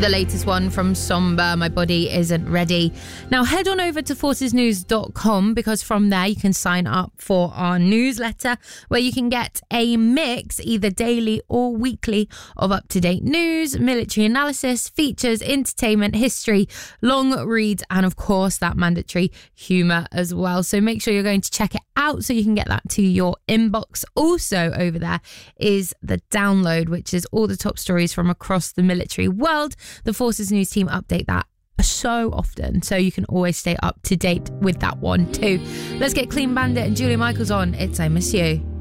The latest one from Somber, My Body Isn't Ready. Now head on over to forcesnews.com, because from there you can sign up for our newsletter, where you can get a mix either daily or weekly of up-to-date news, military analysis, features, entertainment, history, long reads, and of course that mandatory humour as well. So make sure you're going to check it out so you can get that to your inbox. Also over there is the download, which is all the top stories from across the military world. The Forces News team update that so often, so you can always stay up to date with that one too. Let's get Clean Bandit and Julia Michaels on It's I Miss You.